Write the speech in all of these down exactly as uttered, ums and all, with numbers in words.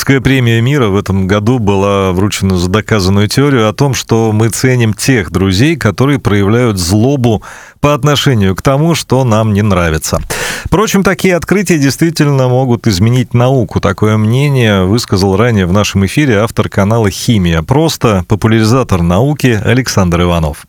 Нобелевская премия мира в этом году была вручена за доказанную теорию о том, что мы ценим тех друзей, которые проявляют злобу по отношению к тому, что нам не нравится. Впрочем, такие открытия действительно могут изменить науку. Такое мнение высказал ранее в нашем эфире автор канала «Химия просто», популяризатор науки Александр Иванов.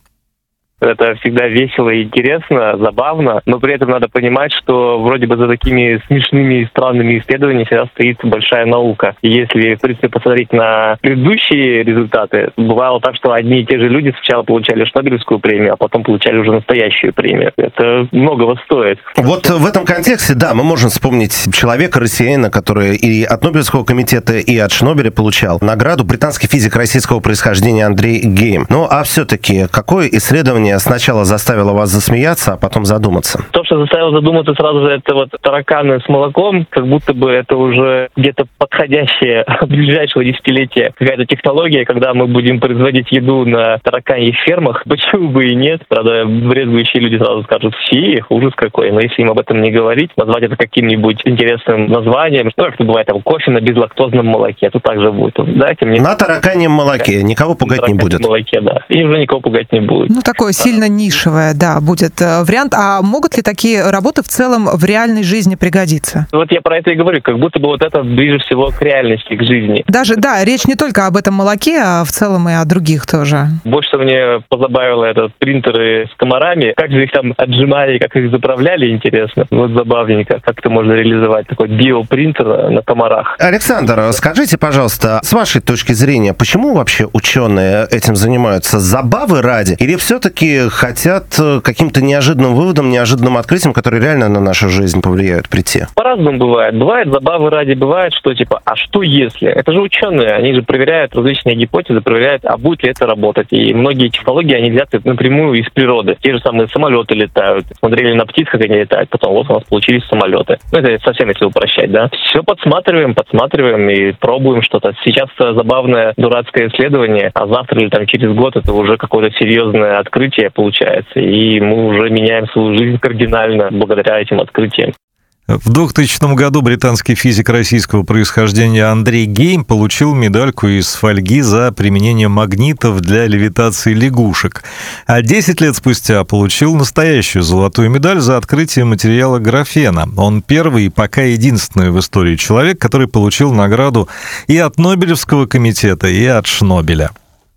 Это всегда весело и интересно, забавно, но при этом надо понимать, что вроде бы за такими смешными и странными исследованиями всегда стоит большая наука. И если, в принципе, посмотреть на предыдущие результаты, бывало так, что одни и те же люди сначала получали Нобелевскую премию, а потом получали уже настоящую премию. Это многого стоит. Вот в этом контексте, да, мы можем вспомнить человека, россиянина, который и от Нобелевского комитета, и от Шнобеля получал награду, британский физик российского происхождения Андрей Гейм. Ну, а все-таки, какое исследование сначала заставило вас засмеяться, а потом задуматься? То, что заставило задуматься сразу же, это вот тараканы с молоком, как будто бы это уже где-то подходящее ближайшего десятилетия какая-то технология, когда мы будем производить еду на тараканьих фермах. Почему бы и нет? Правда, брезгующие люди сразу скажут: фи, ужас какой. Но если им об этом не говорить, назвать это каким-нибудь интересным названием, что как-то бывает, там, кофе на безлактозном молоке, то также будет. Дайте мне... На тараканьем молоке. Никого пугать не будет. На молоке, да. И уже никого пугать не будет. Ну, такое сильно нишевое, да, будет вариант. А могут ли такие работы в целом в реальной жизни пригодиться? Вот я про это и говорю, как будто бы вот это ближе всего к реальности, к жизни. Даже, да, речь не только об этом молоке, а в целом и о других тоже. Больше всего мне позабавило это принтеры с комарами. Как же их там отжимали, как их заправляли, интересно. Вот забавненько, как это можно реализовать, такой биопринтер на комарах. Александр, скажите, пожалуйста, с вашей точки зрения, почему вообще ученые этим занимаются? Забавы ради? Или все-таки хотят каким-то неожиданным выводом, неожиданным открытием, которые реально на нашу жизнь повлияют, прийти? По-разному бывает. Бывает забавы ради, бывает, что типа, а что если? Это же ученые, они же проверяют различные гипотезы, проверяют, а будет ли это работать. И многие технологии, они взяты напрямую из природы. Те же самые самолеты летают. Смотрели на птиц, как они летают, потом вот у нас получились самолеты. Ну, это совсем если упрощать, да? Все подсматриваем, подсматриваем и пробуем что-то. Сейчас забавное дурацкое исследование, а завтра или там через год это уже какое-то серьезное открытие получается, и мы уже меняем свою жизнь кардинально благодаря этим открытиям. В двухтысячном году британский физик российского происхождения Андрей Гейм получил медальку из фольги за применение магнитов для левитации лягушек. А десять лет спустя получил настоящую золотую медаль за открытие материала графена. Он первый и пока единственный в истории человек, который получил награду и от Нобелевского комитета, и от Шнобеля.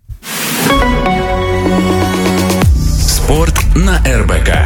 Спорт на эр бэ ка.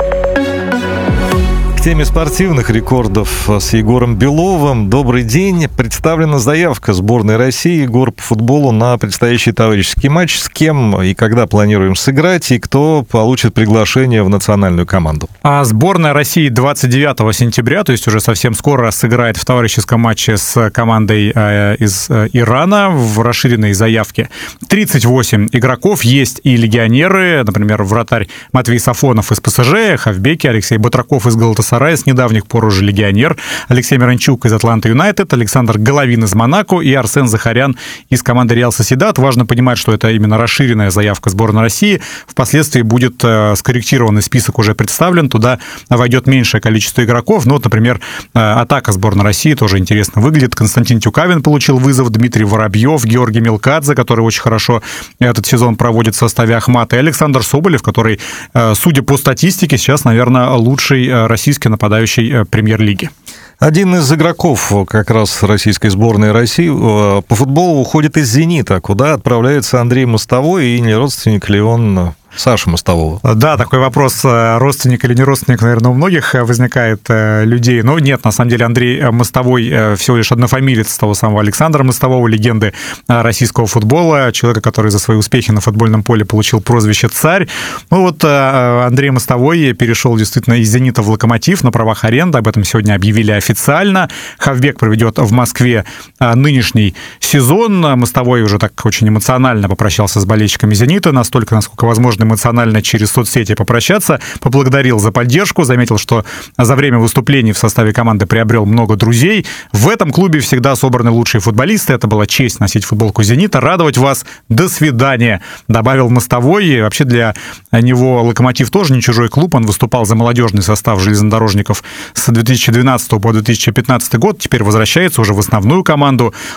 К теме спортивных рекордов с Егором Беловым. Добрый день. Представлена заявка сборной России, Егор, по футболу на предстоящий товарищеский матч. С кем и когда планируем сыграть, и кто получит приглашение в национальную команду? А сборная России двадцать девятого сентября, то есть уже совсем скоро, сыграет в товарищеском матче с командой э, из э, Ирана в расширенной заявке. тридцать восемь игроков, есть и легионеры, например, вратарь Матвей Сафонов из пэ эс жэ, хавбеки, Алексей Батраков из Галатасарая, с недавних пор уже легионер, Алексей Миранчук из Атланты Юнайтед, Александр Головин из Монако и Арсен Захарян из команды Реал Сосьедад. Важно понимать, что это именно расширенная заявка сборной России. Впоследствии будет э, скорректированный список уже представлен, туда войдет меньшее количество игроков. Ну, вот, например, э, атака сборной России тоже интересно выглядит. Константин Тюкавин получил вызов, Дмитрий Воробьев, Георгий Мелкадзе, который очень хорошо этот сезон проводит в составе Ахмата, и Александр Соболев, который, э, судя по статистике, сейчас, наверное, лучший э, российский нападающий премьер-лиги. Один из игроков как раз российской сборной России по футболу уходит из «Зенита», куда отправляется Андрей Мостовой, и не родственник ли он Саши Мостового? Да, такой вопрос, родственник или не родственник, наверное, у многих возникает людей. Но нет, на самом деле Андрей Мостовой всего лишь однофамилец того самого Александра Мостового, легенды российского футбола, человека, который за свои успехи на футбольном поле получил прозвище «Царь». Ну вот Андрей Мостовой перешел действительно из «Зенита» в «Локомотив» на правах аренды, об этом сегодня объявили официально. Хавбек проведет в Москве нынешний сезон. Мостовой уже так очень эмоционально попрощался с болельщиками «Зенита», настолько, насколько возможно, эмоционально через соцсети попрощаться, поблагодарил за поддержку, заметил, что за время выступлений в составе команды приобрел много друзей. В этом клубе всегда собраны лучшие футболисты. Это была честь носить футболку «Зенита». Радовать вас. До свидания, добавил Мостовой. И вообще для него «Локомотив» тоже не чужой клуб. Он выступал за молодежный состав железнодорожников с две тысячи двенадцатого по две тысячи пятнадцатый год. Теперь возвращается уже в основную команду.